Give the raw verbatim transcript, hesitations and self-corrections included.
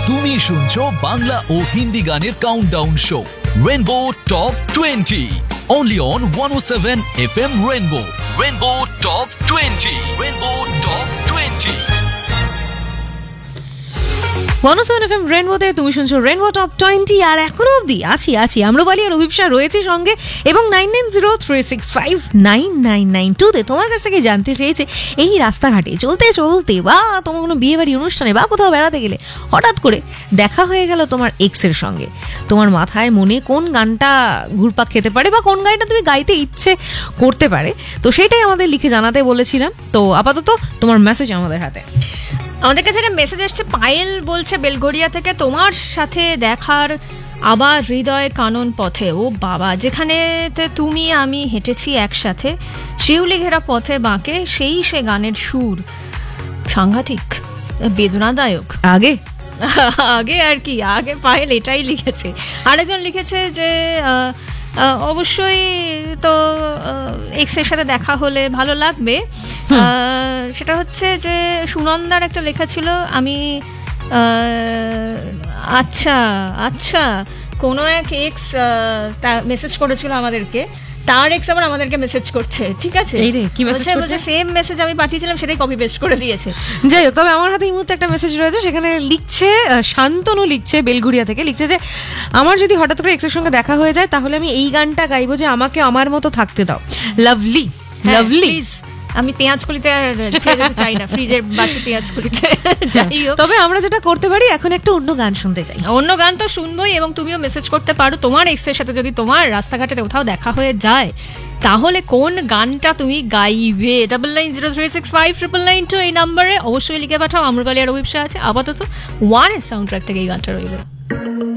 তুমি শুনছো বাংলা ও হিন্দি গানের countdown show rainbow top twenty only on one oh seven F M Rainbow. Rainbow Top twenty. Rainbow Top twenty. one oh seven F M রেনবোতে তুমি শুনছো rainbow top twenty আর এখনো অবধি আছি আছি আম্রপালি আর অভিপ্সা রয়েছে সঙ্গে এবং nine nine zero three six five nine nine nine টুতে তোমার কাছ থেকে জানতে চেয়েছে এই রাস্তাঘাটে চলতে চলতে বা তোমার কোনো বিয়ে বাড়ি অনুষ্ঠানে বা কোথাও বেড়াতে গেলে হঠাৎ করে দেখা হয়ে গেল তোমার এক্সের সঙ্গে, তোমার মাথায় মনে কোন গানটা ঘুরপাক খেতে পারে বা কোন গানটা তুমি গাইতে ইচ্ছে করতে পারে, তো সেটাই আমাদের লিখে জানাতে বলেছিলাম। তো আপাতত তোমার মেসেজ আমাদের হাতে। আমাদের কাছে একটা মেসেজ আসছে, পায়েল বলছে বেলঘরিয়া থেকে, তোমার সাথে দেখার আবার হৃদয় কানন পথে, ও বাবা, যেখানেতে তুমি আমি হেঁটেছি একসাথে, শিউলি ঘেরা পথে বাঁকে, সেই সে গানের সুর, সাংঘাতিক বেদনাদায়ক। আগে আগে আর কি, আগে পায়েল এটাই লিখেছে। আরেকজন লিখেছে যে অবশ্যই তো এক্সের সাথে দেখা হলে ভালো লাগবে, সেটা হচ্ছে যে সুনন্দার একটা লেখা ছিল, আমি আচ্ছা আচ্ছা কোনো এক এক্স মেসেজ করেছিল আমাদেরকে, তার এক্স আবার আমাদেরকে মেসেজ করছে, ঠিক আছে, কি মেসেজ করছে, সেম মেসেজ আমি পাঠিয়েছিলাম সেটাই কপি পেস্ট করে দিয়েছে। যাই হোক, তবে আমার হাতে এই মুহূর্তে একটা মেসেজ রয়েছে, সেখানে লিখছে শান্তনু, লিখছে বেলঘুরিয়া থেকে, লিখছে যে আমার যদি হঠাৎ করে এক্সের সঙ্গে দেখা হয়ে যায় তাহলে আমি এই গানটা গাইবো যে আমাকে আমার মতো থাকতে দাও। Lovely lovely. আমি পেঁয়াজ কলিতে চাই না, ফ্রিজের বাসি পেঁয়াজ কলিতে। যাই হোক, তবে আমরা যেটা করতে পারি, এখন একটা অন্য গান শুনতে চাই। অন্য গান তো শুনবোই, এবং তুমিও মেসেজ করতে পারো তোমার এক্সের সাথে যদি তোমার রাস্তাঘাটে কোথাও দেখা হয়ে যায় তাহলে কোন গানটা তুমি গাইবে। Double nine zero three six five triple nine two এই নাম্বারে অবশ্যই লিখে পাঠাও। আম্রপালি আর অভিপ্সা আছে। আপাতত ওয়ান এর সাউন্ড ট্র্যাক থেকে এই গানটা রইবে।